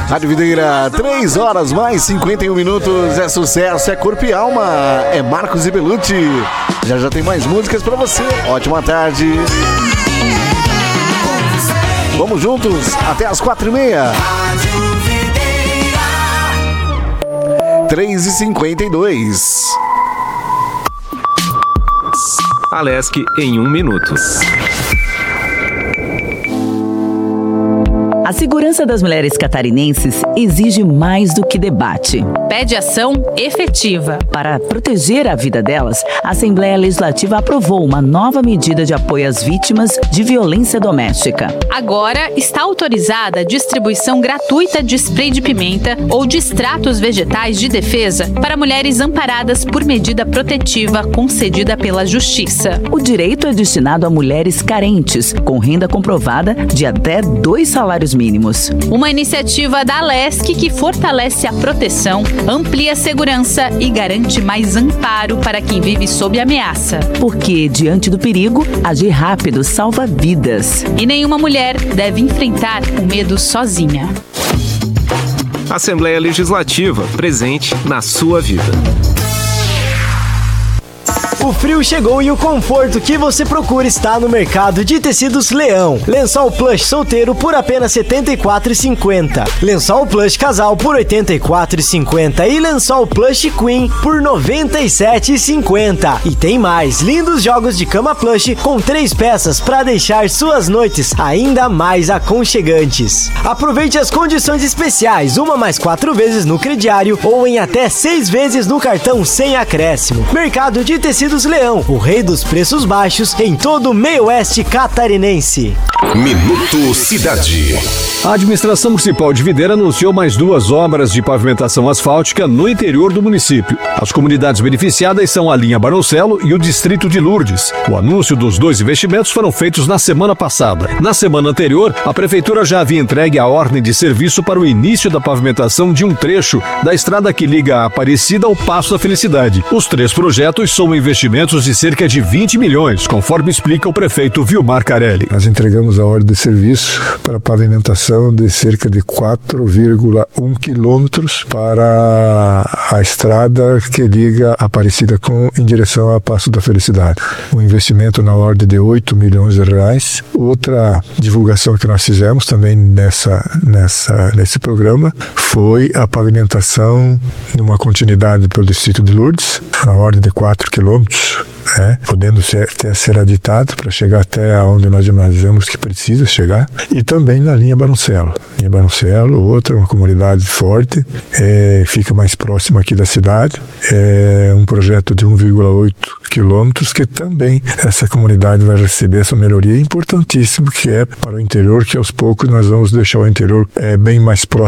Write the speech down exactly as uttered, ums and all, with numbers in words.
Rádio Videira, três horas mais cinquenta e um minutos, é sucesso, é corpo e alma, é Marcos e Belucci. Já já tem mais músicas pra você, ótima tarde. Vamos juntos até as quatro e meia. três e cinquenta e dois. Alesc em um minuto. A segurança das mulheres catarinenses exige mais do que debate. Pede ação efetiva. Para proteger a vida delas, a Assembleia Legislativa aprovou uma nova medida de apoio às vítimas de violência doméstica. Agora está autorizada a distribuição gratuita de spray de pimenta ou de extratos vegetais de defesa para mulheres amparadas por medida protetiva concedida pela Justiça. O direito é destinado a mulheres carentes, com renda comprovada de até dois salários mínimos. Uma iniciativa da Alesc que fortalece a proteção, amplia a segurança e garante mais amparo para quem vive sob ameaça. Porque, diante do perigo, agir rápido salva vidas. E nenhuma mulher deve enfrentar o medo sozinha. Assembleia Legislativa, presente na sua vida. O frio chegou e o conforto que você procura está no mercado de tecidos Leão. Lençol plush solteiro por apenas setenta e quatro reais e cinquenta centavos. Lençol plush casal por oitenta e quatro reais e cinquenta centavos. E lençol plush queen por noventa e sete reais e cinquenta centavos. E tem mais, lindos jogos de cama plush com três peças para deixar suas noites ainda mais aconchegantes. Aproveite as condições especiais, uma mais quatro vezes no crediário ou em até seis vezes no cartão sem acréscimo. Mercado de tecidos Leão, o rei dos preços baixos em todo o meio oeste catarinense. Minuto Cidade. A administração municipal de Videira anunciou mais duas obras de pavimentação asfáltica no interior do município. As comunidades beneficiadas são a linha Baroncelo e o distrito de Lourdes. O anúncio dos dois investimentos foram feitos na semana passada. Na semana anterior, a prefeitura já havia entregue a ordem de serviço para o início da pavimentação de um trecho da estrada que liga a Aparecida ao Passo da Felicidade. Os três projetos são investimentos de cerca de vinte milhões, conforme explica o prefeito Vilmar Carelli. Nós entregamos a ordem de serviço para a pavimentação de cerca de quatro vírgula um quilômetros para a estrada que liga Aparecida com em direção a Passo da Felicidade. Um investimento na ordem de oito milhões de reais. Outra divulgação que nós fizemos também nessa, nessa, nesse programa foi a pavimentação de uma continuidade pelo distrito de Lourdes, na ordem de quatro quilômetros. É, podendo ser, até ser aditado para chegar até onde nós imaginamos que precisa chegar, e também na linha Baroncelo. Linha Baroncelo, outra, uma comunidade forte, é, fica mais próxima aqui da cidade, é um projeto de um vírgula oito quilômetros que também essa comunidade vai receber essa melhoria importantíssima que é para o interior, que aos poucos nós vamos deixar o interior é, bem mais próximo